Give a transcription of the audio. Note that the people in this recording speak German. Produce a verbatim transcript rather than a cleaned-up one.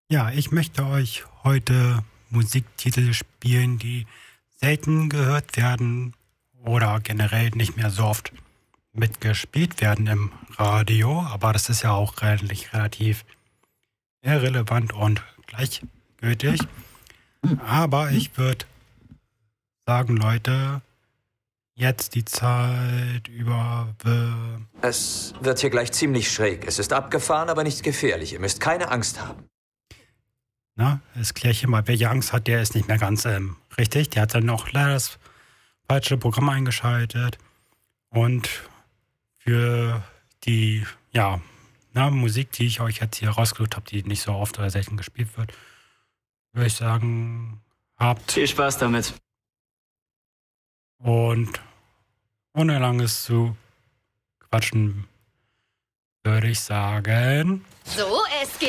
Ja, ich möchte euch heute Musiktitel spielen, die selten gehört werden oder generell nicht mehr so oft mitgespielt werden im Radio, aber das ist ja auch relativ, relativ irrelevant und gleichgültig. Aber ich würde sagen, Leute, jetzt die Zeit über... Es wird hier gleich ziemlich schräg. Es ist abgefahren, aber nicht gefährlich. Ihr müsst keine Angst haben. Na, das kläre ich hier mal. Wer hier Angst hat, der ist nicht mehr ganz ähm, richtig. Der hat dann noch leider das falsche Programm eingeschaltet. Und für die, ja, na, Musik, die ich euch jetzt hier rausgesucht habe, die nicht so oft oder selten gespielt wird, würde ich sagen, habt Viel Spaß damit. Und ohne langes zu quatschen, würde ich sagen... So, es geht.